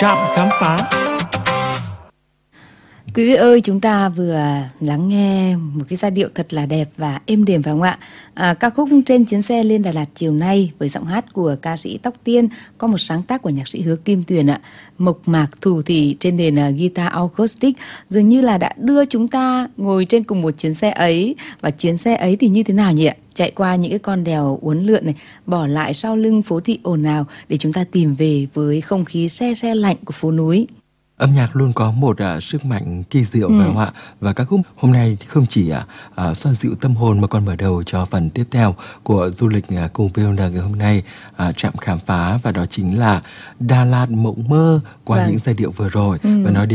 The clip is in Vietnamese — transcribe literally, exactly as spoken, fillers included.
Trạm khám phá. Quý vị ơi, chúng ta vừa lắng nghe một cái giai điệu thật là đẹp và êm đềm phải không ạ? À, ca khúc Trên Chuyến Xe Lên Đà Lạt Chiều Nay với giọng hát của ca sĩ Tóc Tiên, có một sáng tác của nhạc sĩ Hứa Kim Tuyền ạ. Mộc mạc thủ thỉ trên nền uh, guitar acoustic dường như là đã đưa chúng ta ngồi trên cùng một chuyến xe ấy. Và chuyến xe ấy thì như thế nào nhỉ ạ? Chạy qua những cái con đèo uốn lượn này, bỏ lại sau lưng phố thị ồn ào để chúng ta tìm về với không khí se se lạnh của phố núi. Âm nhạc luôn có một uh, sức mạnh kỳ diệu Ừ. phải không ạ? Và ca khúc hôm nay không chỉ uh, xoa dịu tâm hồn mà còn mở đầu cho phần tiếp theo của du lịch uh, cùng vê o en ngày hôm nay, uh, trạm khám phá, và đó chính là Đà Lạt mộng mơ qua Vâng. những giai điệu vừa rồi. Ừ. Và nói đến